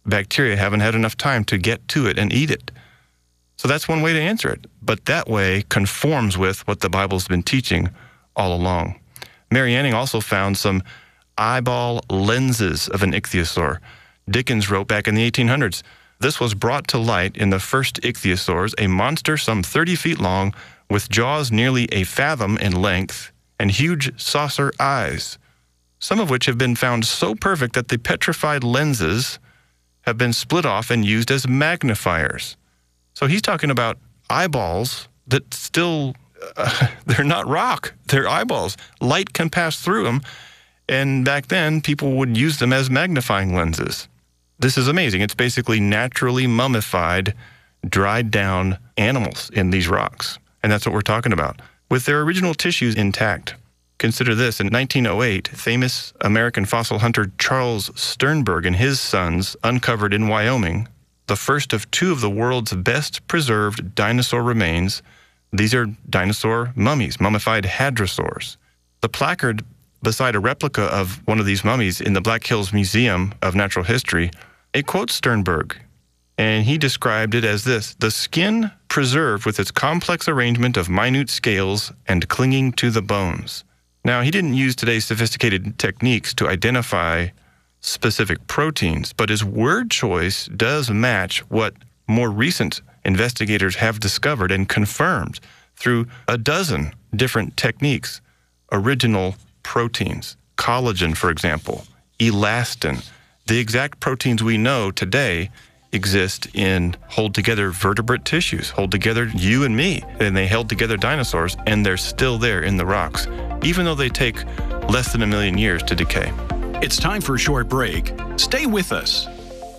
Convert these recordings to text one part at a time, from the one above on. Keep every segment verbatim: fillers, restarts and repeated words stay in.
bacteria haven't had enough time to get to it and eat it. So that's one way to answer it. But that way conforms with what the Bible's been teaching all along. Mary Anning also found some eyeball lenses of an ichthyosaur. Dickens wrote back in the eighteen hundreds, this was brought to light in the first ichthyosaurs, a monster some thirty feet long, with jaws nearly a fathom in length and huge saucer eyes, some of which have been found so perfect that the petrified lenses have been split off and used as magnifiers. So he's talking about eyeballs that still, uh, they're not rock, they're eyeballs. Light can pass through them, and back then people would use them as magnifying lenses. This is amazing. It's basically naturally mummified, dried down animals in these rocks. And that's what we're talking about, with their original tissues intact. Consider this, in nineteen oh eight, famous American fossil hunter Charles Sternberg and his sons uncovered in Wyoming the first of two of the world's best preserved dinosaur remains. These are dinosaur mummies, mummified hadrosaurs. The placard beside a replica of one of these mummies in the Black Hills Museum of Natural History, it quotes Sternberg, and he described it as this: the skin preserved with its complex arrangement of minute scales and clinging to the bones. Now, he didn't use today's sophisticated techniques to identify specific proteins, but his word choice does match what more recent investigators have discovered and confirmed through a dozen different techniques. Original proteins, collagen, for example, elastin, the exact proteins we know today exist in hold-together vertebrate tissues, hold together you and me, and they held together dinosaurs, and they're still there in the rocks, even though they take less than a million years to decay. It's time for a short break. Stay with us.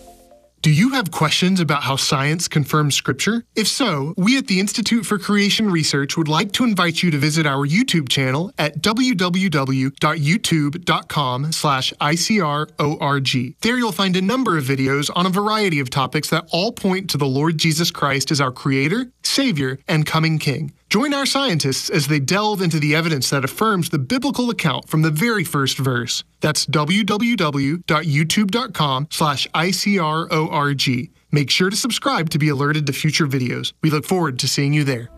Do you have questions about how science confirms Scripture? If so, we at the Institute for Creation Research would like to invite you to visit our YouTube channel at w w w dot youtube dot com slash I C R O R G. There you'll find a number of videos on a variety of topics that all point to the Lord Jesus Christ as our Creator, Savior, and coming King. Join our scientists as they delve into the evidence that affirms the biblical account from the very first verse. That's w w w dot youtube dot com slash I C R O R G. Make sure to subscribe to be alerted to future videos. We look forward to seeing you there.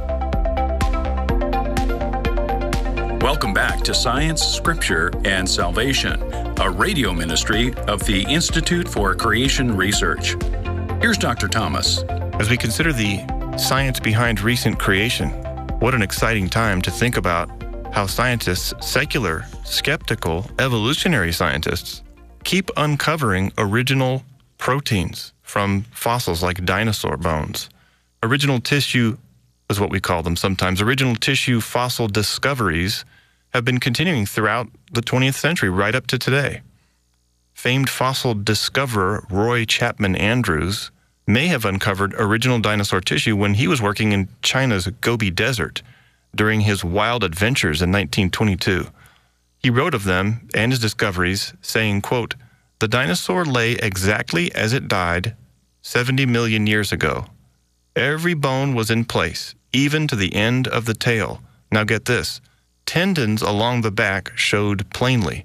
Welcome back to Science, Scripture, and Salvation, a radio ministry of the Institute for Creation Research. Here's Doctor Thomas. As we consider the science behind recent creation, what an exciting time to think about how scientists, secular, skeptical, evolutionary scientists, keep uncovering original proteins from fossils like dinosaur bones. Original tissue is what we call them sometimes. Original tissue fossil discoveries have been continuing throughout the twentieth century, right up to today. Famed fossil discoverer Roy Chapman Andrews may have uncovered original dinosaur tissue when he was working in China's Gobi Desert during his wild adventures in nineteen twenty-two. He wrote of them and his discoveries, saying, quote, "The dinosaur lay exactly as it died seventy million years ago. Every bone was in place, even to the end of the tail. Now get this, tendons along the back showed plainly."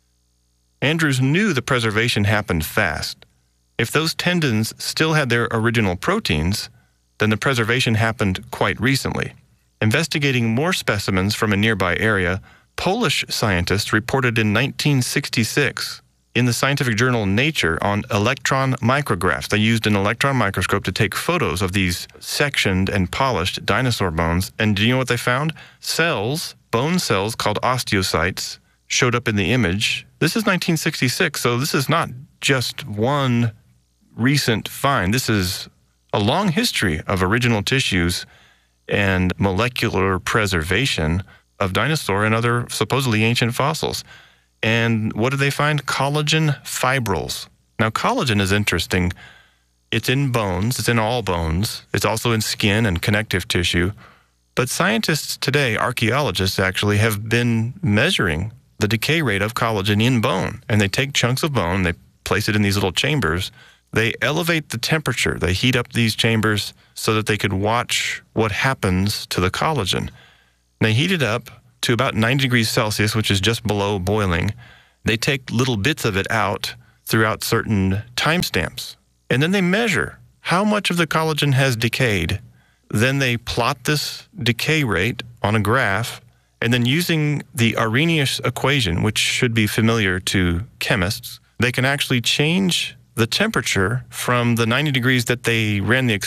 Andrews knew the preservation happened fast. If those tendons still had their original proteins, then the preservation happened quite recently. Investigating more specimens from a nearby area, Polish scientists reported in nineteen sixty-six in the scientific journal Nature on electron micrographs. They used an electron microscope to take photos of these sectioned and polished dinosaur bones. And do you know what they found? Cells, bone cells called osteocytes, showed up in the image. This is nineteen sixty-six, so this is not just one recent find. This is a long history of original tissues and molecular preservation of dinosaur and other supposedly ancient fossils. And what did they find? Collagen fibrils. Now, collagen is interesting. It's in bones. It's in all bones. It's also in skin and connective tissue. But scientists today, archaeologists actually, have been measuring the decay rate of collagen in bone. And they take chunks of bone, they place it in these little chambers. They elevate the temperature. They heat up these chambers so that they could watch what happens to the collagen. They heat it up to about ninety degrees Celsius, which is just below boiling. They take little bits of it out throughout certain timestamps. And then they measure how much of the collagen has decayed. Then they plot this decay rate on a graph, and then using the Arrhenius equation, which should be familiar to chemists, they can actually change the temperature from the ninety degrees that they ran the